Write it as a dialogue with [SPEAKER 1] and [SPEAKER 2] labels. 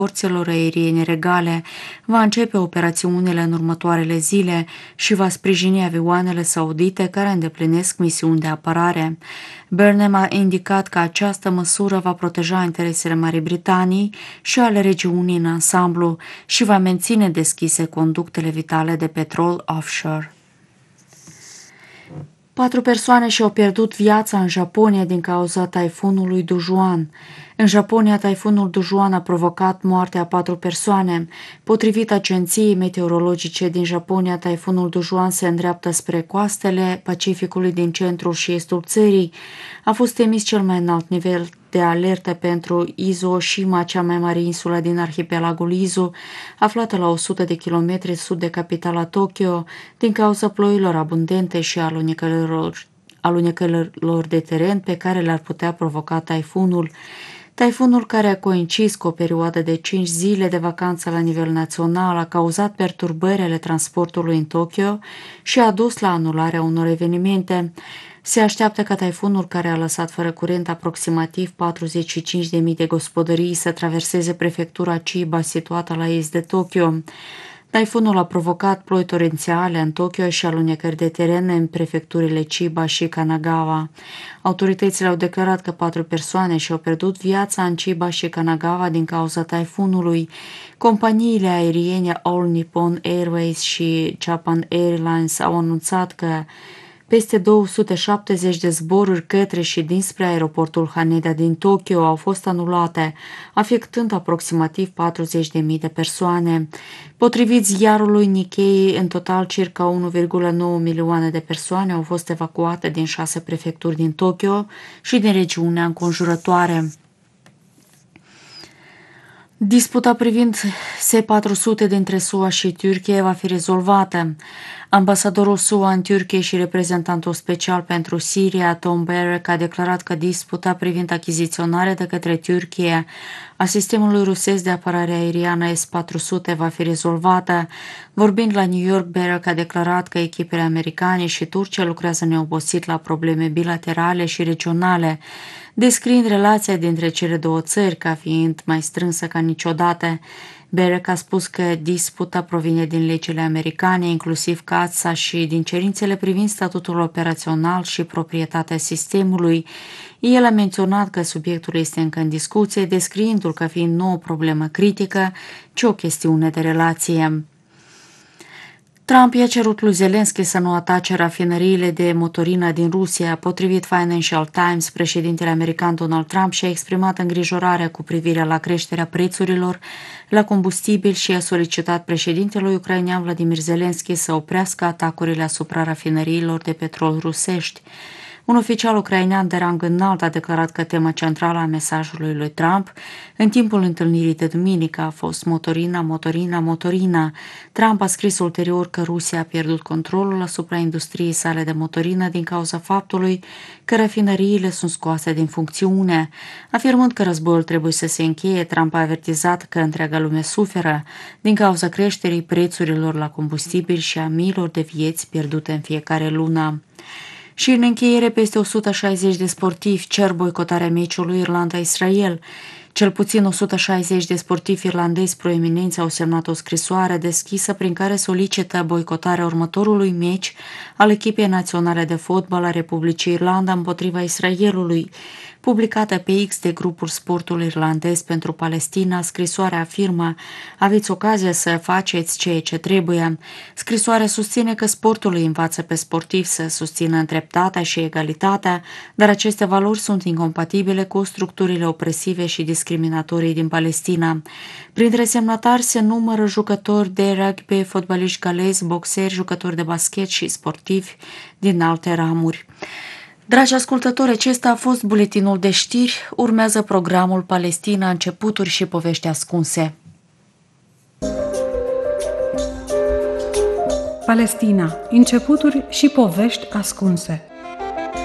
[SPEAKER 1] forțelor aeriene regale va începe operațiunile în următoarele zile și va sprijini avioanele saudite care îndeplinesc misiuni de apărare. Burnham a indicat că această măsură va proteja interesele Marii Britanii și ale regiunii în ansamblu și va menține deschise conductele vitale de petrol offshore. 4 persoane și-au pierdut viața în Japonia din cauza taifunului Dujuan. În Japonia, taifunul Dujuan a provocat moartea a 4 persoane. Potrivit Agenției Meteorologice din Japonia, taifunul Dujuan se îndreaptă spre coastele Pacificului din centrul și estul țării. A fost emis cel mai înalt nivel de alertă pentru Izu Oshima, cea mai mare insulă din arhipelagul Izu, aflată la 100 de kilometri sud de capitala Tokyo, din cauza ploilor abundente și alunecărilor de teren pe care le-ar putea provoca taifunul. Taifunul, care a coincis cu o perioadă de 5 zile de vacanță la nivel național, a cauzat perturbări ale transportului în Tokyo și a dus la anularea unor evenimente. Se așteaptă ca taifunul, care a lăsat fără curent aproximativ 45.000 de gospodării, să traverseze prefectura Chiba, situată la est de Tokyo. Taifunul a provocat ploi torențiale în Tokyo și alunecări de teren în prefecturile Chiba și Kanagawa. Autoritățile au declarat că 4 persoane și-au pierdut viața în Chiba și Kanagawa din cauza taifunului. Companiile aeriene All Nippon Airways și Japan Airlines au anunțat că peste 270 de zboruri către și dinspre aeroportul Haneda din Tokyo au fost anulate, afectând aproximativ 40.000 de persoane. Potrivit ziarului Nikkei, în total circa 1,9 milioane de persoane au fost evacuate din 6 prefecturi din Tokyo și din regiunea înconjurătoare. Disputa privind S-400 dintre SUA și Turcia va fi rezolvată. Ambasadorul SUA în Turcia și reprezentantul special pentru Siria, Tom Barrack, a declarat că disputa privind achiziționarea de către Turcia a sistemului rusesc de apărare aeriană S-400 va fi rezolvată. Vorbind la New York, Barrack a declarat că echipele americane și Turcia lucrează neobosit la probleme bilaterale și regionale, descriind relația dintre cele două țări ca fiind mai strânsă ca niciodată. Barrack a spus că disputa provine din legile americane, inclusiv CAATSA, și din cerințele privind statutul operațional și proprietatea sistemului. El a menționat că subiectul este încă în discuție, descriindu-l ca fiind nu o problemă critică, ci o chestiune de relație. Trump i-a cerut lui Zelensky să nu atace rafinăriile de motorină din Rusia. Potrivit Financial Times, președintele american Donald Trump și-a exprimat îngrijorarea cu privire la creșterea prețurilor la combustibil și a solicitat președintelui ucrainean Vladimir Zelensky să oprească atacurile asupra rafinăriilor de petrol rusești. Un oficial ucrainean de rang înalt a declarat că tema centrală a mesajului lui Trump în timpul întâlnirii de duminică a fost motorina. Trump a scris ulterior că Rusia a pierdut controlul asupra industriei sale de motorină din cauza faptului că rafinăriile sunt scoase din funcțiune. Afirmând că războiul trebuie să se încheie, Trump a avertizat că întreaga lume suferă din cauza creșterii prețurilor la combustibil și a miilor de vieți pierdute în fiecare lună. Și în încheiere, peste 160 de sportivi cer boicotarea meciului Irlanda-Israel. Cel puțin 160 de sportivi irlandezi proeminenți au semnat o scrisoare deschisă prin care solicită boicotarea următorului meci al echipei naționale de fotbal a Republicii Irlanda împotriva Israelului. Publicată pe X de grupul Sportul Irlandez pentru Palestina, scrisoarea afirmă: aveți ocazia să faceți ceea ce trebuie. Scrisoarea susține că sportul îi învață pe sportivi să susțină dreptatea și egalitatea, dar aceste valori sunt incompatibile cu structurile opresive și discriminatorii din Palestina. Printre semnatari se numără jucători de rugby, fotbaliști galezi, boxeri, jucători de basket și sportivi din alte ramuri. Dragi ascultători, acesta a fost buletinul de știri. Urmează programul Palestina, începuturi și povești ascunse.
[SPEAKER 2] Palestina, începuturi și povești ascunse.